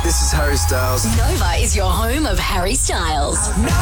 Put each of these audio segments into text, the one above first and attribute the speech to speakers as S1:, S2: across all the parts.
S1: This is Harry Styles.
S2: Nova is your home of Harry Styles.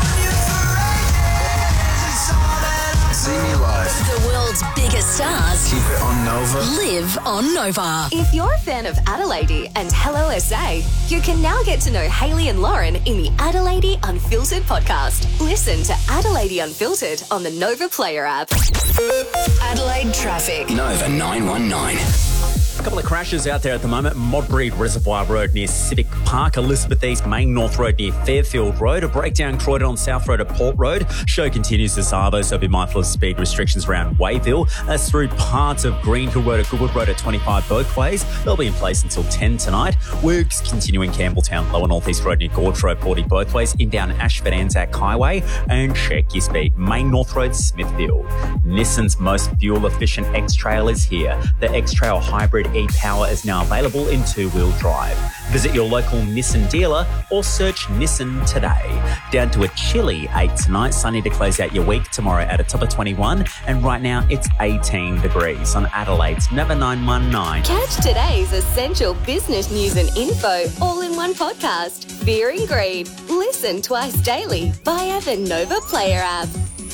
S1: See me live.
S2: The world's biggest stars
S1: Keep it on Nova.
S2: live on Nova.
S3: If you're a fan of Adelaide and Hello SA, you can now get to know Hayley and Lauren in the Adelaide Unfiltered podcast. Listen to Adelaide Unfiltered on the Nova Player app.
S2: Adelaide traffic.
S4: Nova 919.
S5: A couple of crashes out there at the moment. Modbury Reservoir Road near Civic Park, Elizabeth East Main North Road near Fairfield Road, a breakdown Croydon on South Road at Port Road. Show continues to Savo, so be mindful of speed restrictions around Wayville. That's through parts of Greenhill Road at Goodwood Road at 25 both ways. They'll be in place until 10 tonight. Works continuing Campbelltown, Lower North East Road near Gorge Road, 40 both ways. Inbound Ashford Anzac Highway, and check your speed. Main North Road, Smithfield. Nissan's most fuel-efficient X-Trail is here. The X-Trail Hybrid e-Power is now available in two-wheel drive. Visit your local Nissan dealer or search Nissan today. Down to a chilly 8 tonight. Sunny to close out your week. Tomorrow at a top of 21. And right now it's 18 degrees on Adelaide's Nova 919.
S3: Catch today's essential business news and info all in one podcast. Fear and Greed. Listen twice daily via the Nova Player app.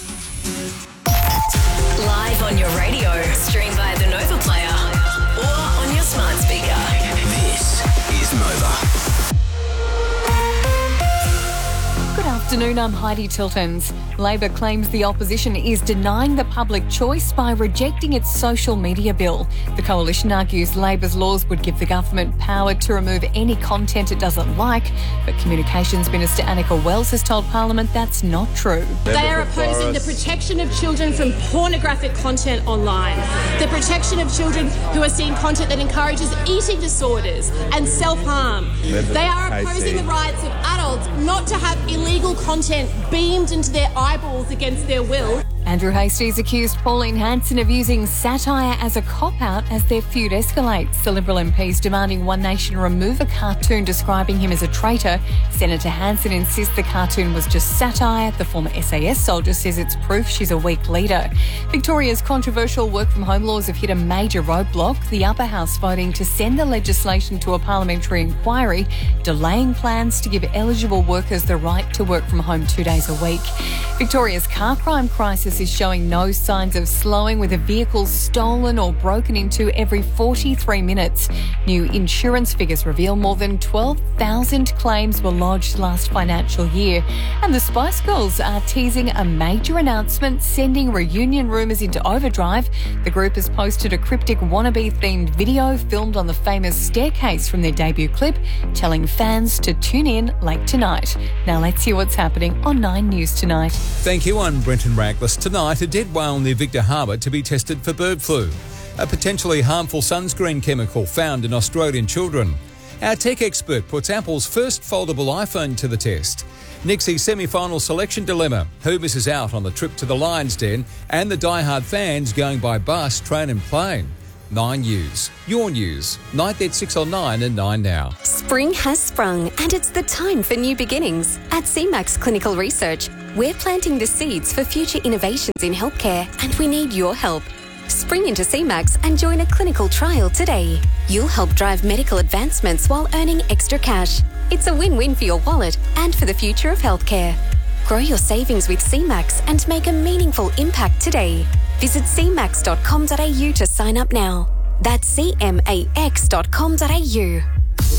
S2: Live on your radio. Stream via the Nova Player or on your smart speaker.
S4: This is Nova.
S6: Good afternoon, I'm Heidi Tiltons. Labor claims the opposition is denying the public choice by rejecting its social media bill. The coalition argues Labor's laws would give the government power to remove any content it doesn't like, but Communications Minister Annika Wells has told Parliament that's not true.
S7: They are opposing the protection of children from pornographic content online, the protection of children who are seeing content that encourages eating disorders and self-harm. They are opposing the rights of adults not to have illegal content beamed into their eyeballs against their will.
S6: Andrew Hastie's accused Pauline Hanson of using satire as a cop-out as their feud escalates. The Liberal MPs demanding One Nation remove a cartoon describing him as a traitor. Senator Hanson insists the cartoon was just satire. The former SAS soldier says it's proof she's a weak leader. Victoria's controversial work-from-home laws have hit a major roadblock. The upper house voting to send the legislation to a parliamentary inquiry, delaying plans to give eligible workers the right to work from home 2 days a week. Victoria's car crime crisis is showing no signs of slowing, with a vehicle stolen or broken into every 43 minutes. New insurance figures reveal more than 12,000 claims were lodged last financial year. And the Spice Girls are teasing a major announcement, sending reunion rumours into overdrive. The group has posted a cryptic wannabe-themed video filmed on the famous staircase from their debut clip, telling fans to tune in late tonight. Now let's hear what's happening on 9 News Tonight.
S8: Thank you, I'm Brenton Raglas. Tonight, a dead whale near Victor Harbour to be tested for bird flu. A potentially harmful sunscreen chemical found in Australian children. Our tech expert puts Apple's first foldable iPhone to the test. Nixie's semi-final selection dilemma. Who misses out on the trip to the Lions Den? And the die-hard fans going by bus, train and plane. 9 News. Your news. Night at 6 on 9 and 9 now.
S3: Spring has sprung and it's the time for new beginnings. At CMAX Clinical Research, we're planting the seeds for future innovations in healthcare, and we need your help. Spring into CMAX and join a clinical trial today. You'll help drive medical advancements while earning extra cash. It's a win-win for your wallet and for the future of healthcare. Grow your savings with CMAX and make a meaningful impact today. Visit cmax.com.au to sign up now. That's cmax.com.au.